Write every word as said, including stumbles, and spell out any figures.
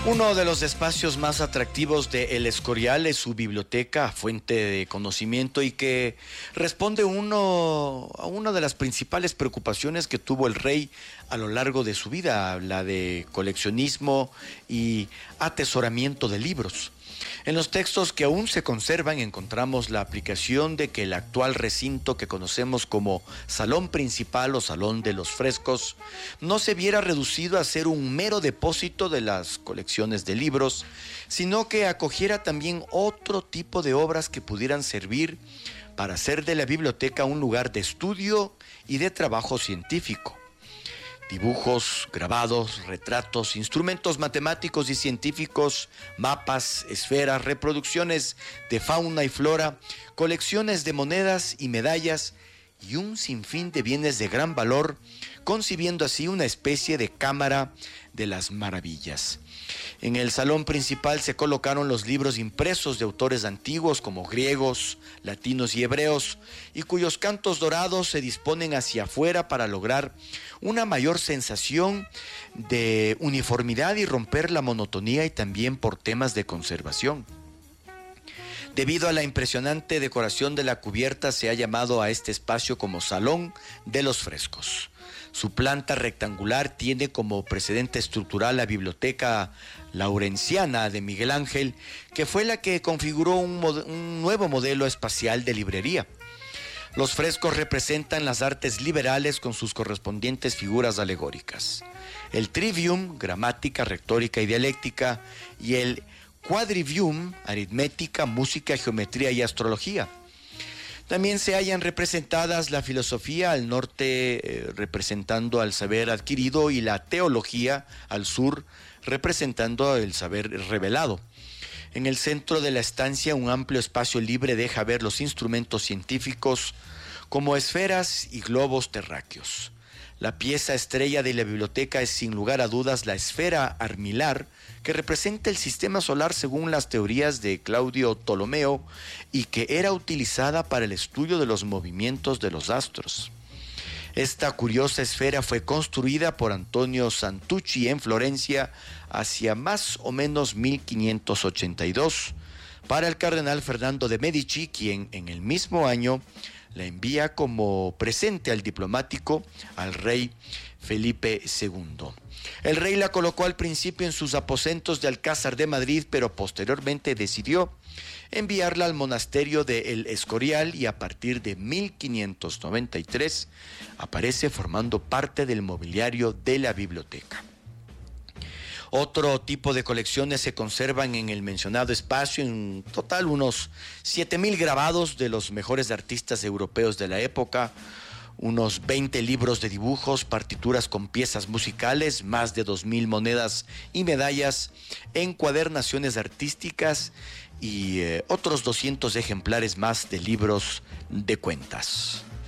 Uno de los espacios más atractivos de El Escorial es su biblioteca, fuente de conocimiento y que responde uno a una de las principales preocupaciones que tuvo el rey a lo largo de su vida, la de coleccionismo y atesoramiento de libros. En los textos que aún se conservan encontramos la aplicación de que el actual recinto que conocemos como Salón Principal o Salón de los Frescos no se viera reducido a ser un mero depósito de las colecciones de libros, sino que acogiera también otro tipo de obras que pudieran servir para hacer de la biblioteca un lugar de estudio y de trabajo científico. Dibujos, grabados, retratos, instrumentos matemáticos y científicos, mapas, esferas, reproducciones de fauna y flora, colecciones de monedas y medallas y un sinfín de bienes de gran valor, concibiendo así una especie de cámara de las maravillas. En el salón principal se colocaron los libros impresos de autores antiguos como griegos, latinos y hebreos, y cuyos cantos dorados se disponen hacia afuera para lograr una mayor sensación de uniformidad y romper la monotonía, y también por temas de conservación. Debido a la impresionante decoración de la cubierta, se ha llamado a este espacio como Salón de los Frescos. Su planta rectangular tiene como precedente estructural la Biblioteca Laurenciana de Miguel Ángel, que fue la que configuró un, mod- un nuevo modelo espacial de librería. Los frescos representan las artes liberales con sus correspondientes figuras alegóricas. El trivium, gramática, retórica y dialéctica, y el quadrivium, aritmética, música, geometría y astrología. También se hallan representadas la filosofía al norte, eh, representando al saber adquirido, y la teología al sur, representando el saber revelado. En el centro de la estancia, un amplio espacio libre deja ver los instrumentos científicos como esferas y globos terráqueos. La pieza estrella de la biblioteca es sin lugar a dudas la esfera armilar, que representa el sistema solar según las teorías de Claudio Ptolomeo y que era utilizada para el estudio de los movimientos de los astros. Esta curiosa esfera fue construida por Antonio Santucci en Florencia hacia más o menos mil quinientos ochenta y dos para el cardenal Fernando de Medici, quien en el mismo año la envía como presente al diplomático al rey Felipe segundo. El rey la colocó al principio en sus aposentos de Alcázar de Madrid, pero posteriormente decidió enviarla al monasterio de El Escorial, y a partir de mil quinientos noventa y tres aparece formando parte del mobiliario de la biblioteca. Otro tipo de colecciones se conservan en el mencionado espacio, en total unos siete mil grabados de los mejores artistas europeos de la época, unos veinte libros de dibujos, partituras con piezas musicales, más de dos mil monedas y medallas, encuadernaciones artísticas y eh, otros doscientos ejemplares más de libros de cuentas.